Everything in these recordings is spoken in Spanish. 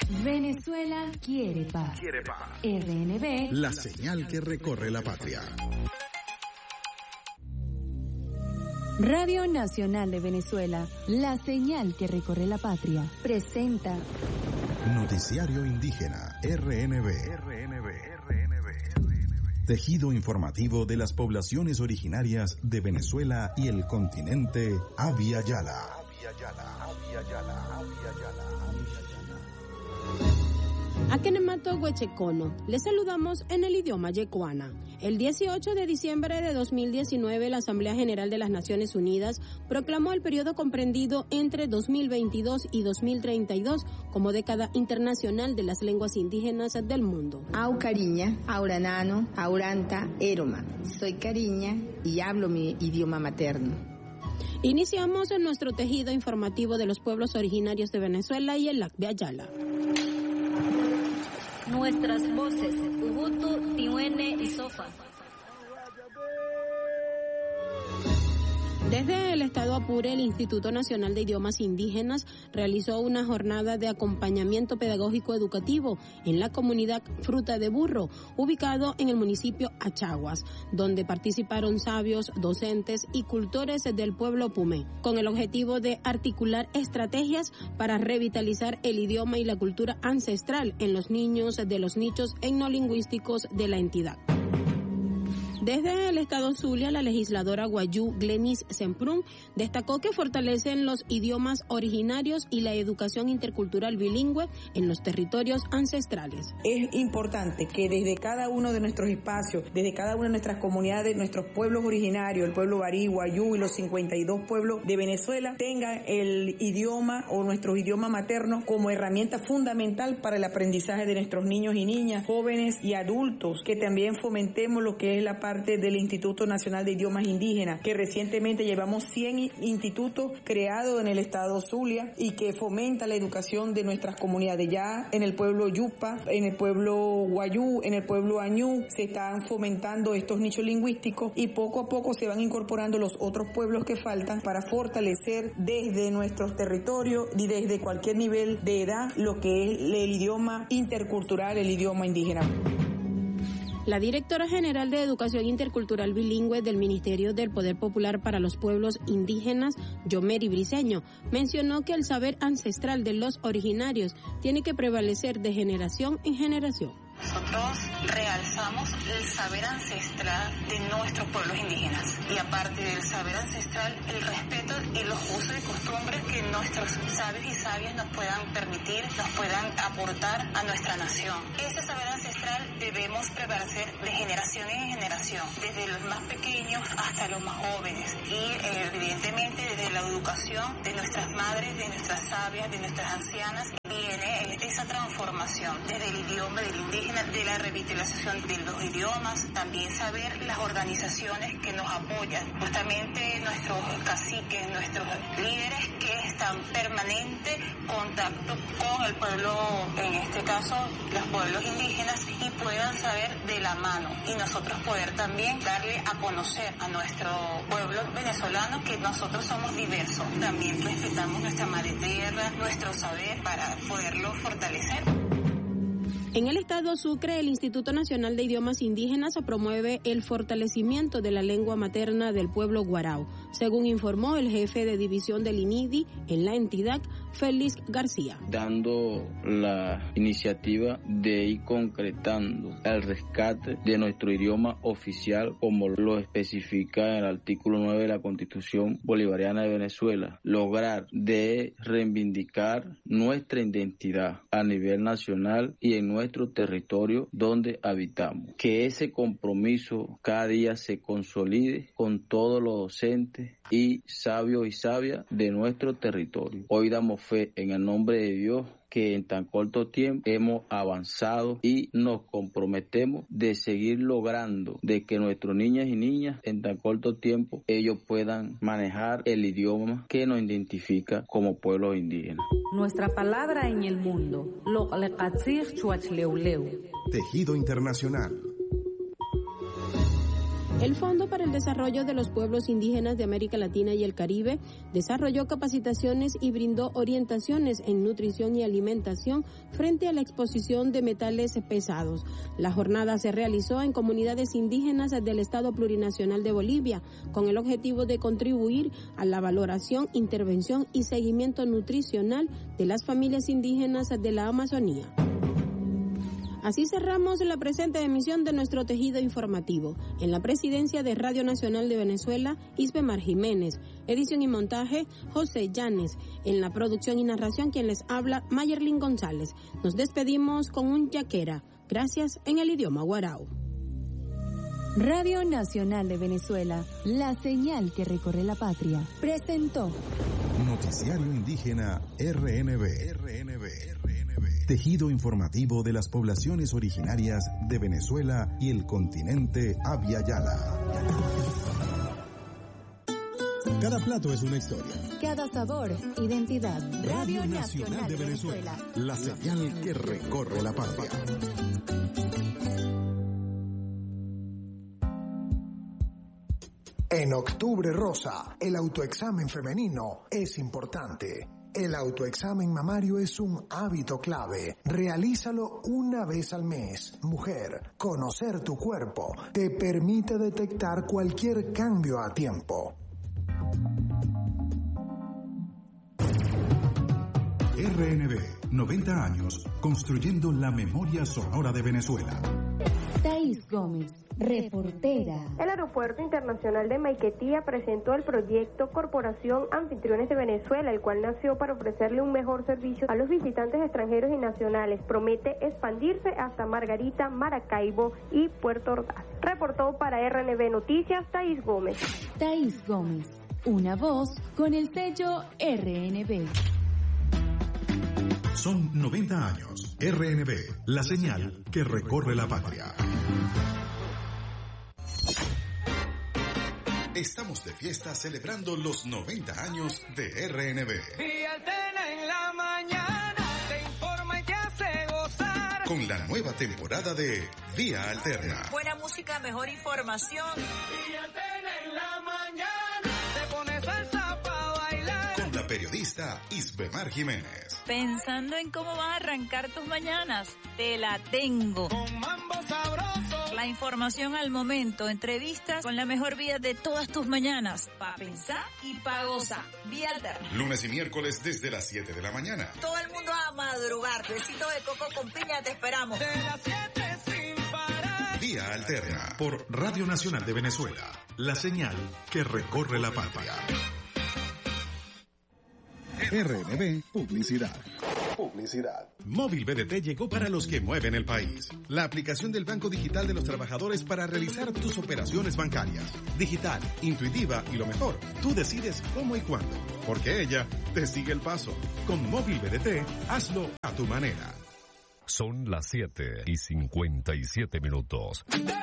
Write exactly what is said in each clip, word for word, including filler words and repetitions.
Venezuela quiere paz. Quiere paz. R N B, la señal que recorre la patria. Radio Nacional de Venezuela, la señal que recorre la patria, presenta Noticiario Indígena R N B. R N B. R N B. Tejido informativo de las poblaciones originarias de Venezuela y el continente Abya Yala. Abya Yala, Abya Yala, Abya Yala. Akenemato Huechecono, les saludamos en el idioma yecuana. El dieciocho de diciembre de dos mil diecinueve, la Asamblea General de las Naciones Unidas proclamó el periodo comprendido entre dos mil veintidós y dos mil treinta y dos como década internacional de las lenguas indígenas del mundo. Au Cariña, Auranano, Auranta, Eroma. Soy Cariña y hablo mi idioma materno. Iniciamos en nuestro tejido informativo de los pueblos originarios de Venezuela y el Abya Yala. Nuestras voces, Ubuntu, Tiwene y Sofa. Desde el estado Apure, el Instituto Nacional de Idiomas Indígenas realizó una jornada de acompañamiento pedagógico educativo en la comunidad Fruta de Burro, ubicado en el municipio Achaguas, donde participaron sabios, docentes y cultores del pueblo Pumé, con el objetivo de articular estrategias para revitalizar el idioma y la cultura ancestral en los niños de los nichos etnolingüísticos de la entidad. Desde el estado Zulia, la legisladora Guayú Glenis Semprún destacó que fortalecen los idiomas originarios y la educación intercultural bilingüe en los territorios ancestrales. Es importante que desde cada uno de nuestros espacios, desde cada una de nuestras comunidades, nuestros pueblos originarios, el pueblo Barí, Guayú y los cincuenta y dos pueblos de Venezuela, tengan el idioma o nuestros idiomas maternos como herramienta fundamental para el aprendizaje de nuestros niños y niñas, jóvenes y adultos, que también fomentemos lo que es la parte del Instituto Nacional de Idiomas Indígenas, que recientemente llevamos cien institutos creados en el estado Zulia y que fomenta la educación de nuestras comunidades. Ya en el pueblo Yupa, en el pueblo Guayú, en el pueblo Añú, se están fomentando estos nichos lingüísticos y poco a poco se van incorporando los otros pueblos que faltan para fortalecer desde nuestros territorios y desde cualquier nivel de edad lo que es el idioma intercultural, el idioma indígena. La directora general de Educación Intercultural Bilingüe del Ministerio del Poder Popular para los Pueblos Indígenas, Yomeri Briceño, mencionó que el saber ancestral de los originarios tiene que prevalecer de generación en generación. Nosotros realzamos el saber ancestral de nuestros pueblos indígenas y aparte del saber ancestral, el respeto y los usos y costumbres que nuestros sabios y sabias nos puedan permitir, nos puedan aportar a nuestra nación. Ese saber ancestral debemos prevalecer de generación en generación, desde los más pequeños hasta los más jóvenes y eh, evidentemente desde la educación de nuestras madres, de nuestras sabias, de nuestras ancianas, viene esa transformación desde el idioma del indígena, de la revitalización de los idiomas, también saber las organizaciones que nos apoyan, justamente nuestros caciques, nuestros líderes que están en permanente contacto con el pueblo, en este caso los pueblos indígenas, y puedan saber de la mano y nosotros poder también darle a conocer a nuestro pueblo venezolano que nosotros somos diversos, también respetamos nuestra madre tierra, nuestro saber para poderlo fortalecer. En el estado Sucre, el Instituto Nacional de Idiomas Indígenas promueve el fortalecimiento de la lengua materna del pueblo guarao, según informó el jefe de división del I N I D I en la entidad, Félix García. Dando la iniciativa de ir concretando el rescate de nuestro idioma oficial, como lo especifica el artículo nueve de la Constitución Bolivariana de Venezuela, lograr de reivindicar nuestra identidad a nivel nacional y en nuestro nuestro territorio donde habitamos. Que ese compromiso cada día se consolide con todos los docentes y sabios y sabias de nuestro territorio. Hoy damos fe en el nombre de Dios que en tan corto tiempo hemos avanzado y nos comprometemos de seguir logrando de que nuestros niñas y niñas en tan corto tiempo ellos puedan manejar el idioma que nos identifica como pueblos indígenas. Nuestra palabra en el mundo. Tejido Internacional. El Fondo para el Desarrollo de los Pueblos Indígenas de América Latina y el Caribe desarrolló capacitaciones y brindó orientaciones en nutrición y alimentación frente a la exposición de metales pesados. La jornada se realizó en comunidades indígenas del Estado Plurinacional de Bolivia con el objetivo de contribuir a la valoración, intervención y seguimiento nutricional de las familias indígenas de la Amazonía. Así cerramos la presente emisión de nuestro tejido informativo. En la presidencia de Radio Nacional de Venezuela, Isbemar Jiménez. Edición y montaje, José Llanes. En la producción y narración, quien les habla, Mayerlin González. Nos despedimos con un yaquera. Gracias en el idioma guarao. Radio Nacional de Venezuela, la señal que recorre la patria, presentó Noticiario Indígena R N B. R N B. Tejido informativo de las poblaciones originarias de Venezuela y el continente Abya Yala. Cada plato es una historia. Cada sabor, identidad. Radio, Radio Nacional, Nacional de Venezuela. Venezuela. La señal que recorre la patria. En Octubre Rosa, el autoexamen femenino es importante. El autoexamen mamario es un hábito clave. Realízalo una vez al mes. Mujer, conocer tu cuerpo te permite detectar cualquier cambio a tiempo. R N B, noventa años, construyendo la memoria sonora de Venezuela. Thaís Gómez, reportera. El Aeropuerto Internacional de Maiquetía presentó el proyecto Corporación Anfitriones de Venezuela, el cual nació para ofrecerle un mejor servicio a los visitantes extranjeros y nacionales. Promete expandirse hasta Margarita, Maracaibo y Puerto Ordaz. Reportó para R N B Noticias, Thaís Gómez. Thaís Gómez, una voz con el sello R N B. Son noventa años. R N B, la señal que recorre la patria. Estamos de fiesta celebrando los noventa años de R N B. Vía Alterna en la mañana te informa y te hace gozar. Con la nueva temporada de Vía Alterna. Buena música, mejor información. Vía Alterna en la mañana te pones salsa pa' bailar. Con la periodista Isbemar Jiménez. Pensando en cómo vas a arrancar tus mañanas, te la tengo. Con mambo sabroso. La información al momento, entrevistas con la mejor vía de todas tus mañanas. Pa' pensar y pa' gozar. Vía Alterna. Lunes y miércoles desde las siete de la mañana. Todo el mundo a madrugar. Besito de coco con piña, te esperamos. De las siete sin parar. Vía Alterna por Radio Nacional de Venezuela. La señal que recorre la patria. R N B Publicidad. Publicidad. Móvil B D T llegó para los que mueven el país. La aplicación del Banco Digital de los Trabajadores para realizar tus operaciones bancarias. Digital, intuitiva y lo mejor, tú decides cómo y cuándo, porque ella te sigue el paso. Con Móvil B D T, hazlo a tu manera. Son las siete y cincuenta y siete minutos.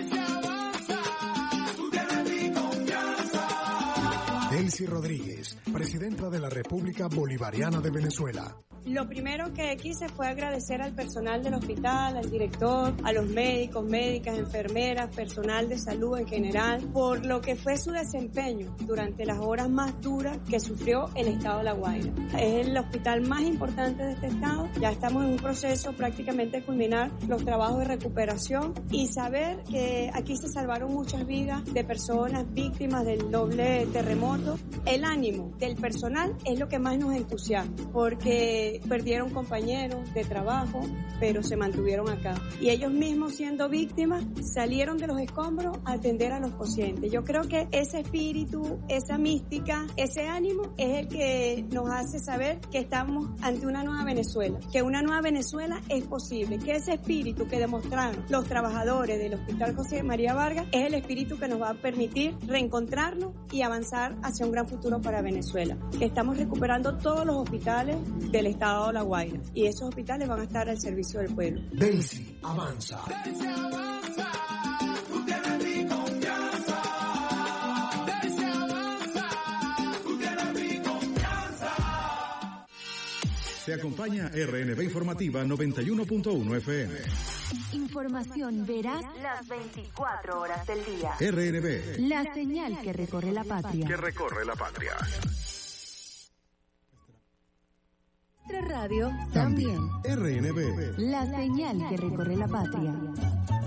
Delcy Rodríguez, presidenta de la República Bolivariana de Venezuela. Lo primero que quise fue agradecer al personal del hospital, al director, a los médicos, médicas, enfermeras, personal de salud en general, por lo que fue su desempeño durante las horas más duras que sufrió el estado de La Guaira. Es el hospital más importante de este estado. Ya estamos en un proceso prácticamente de culminar los trabajos de recuperación y saber que aquí se salvaron muchas vidas de personas víctimas del doble terremoto. El ánimo del personal es lo que más nos entusiasma, porque perdieron compañeros de trabajo, pero se mantuvieron acá. Y ellos mismos, siendo víctimas, salieron de los escombros a atender a los pacientes. Yo creo que ese espíritu, esa mística, ese ánimo es el que nos hace saber que estamos ante una nueva Venezuela, que una nueva Venezuela es posible, que ese espíritu que demostraron los trabajadores del Hospital José María Vargas es el espíritu que nos va a permitir reencontrarnos y avanzar hacia un gran futuro para Venezuela. Que estamos recuperando todos los hospitales del estado de La Guaira y esos hospitales van a estar al servicio del pueblo. Delcy avanza. Delcy avanza. Tú tienes mi confianza. Delcy avanza. Tú tienes mi confianza. Te acompaña R N B Informativa noventa y uno punto uno F M. Información veraz las veinticuatro horas del día. R N B. La señal que recorre la patria. Que recorre la patria. Nuestra radio también. R N B. La señal que recorre la patria.